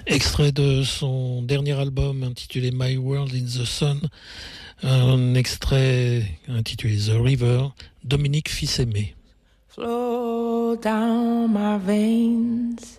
Extrait de son dernier album intitulé My World in the Sun, un extrait intitulé The River, Dominique Fils-Aimé. Flow down my veins,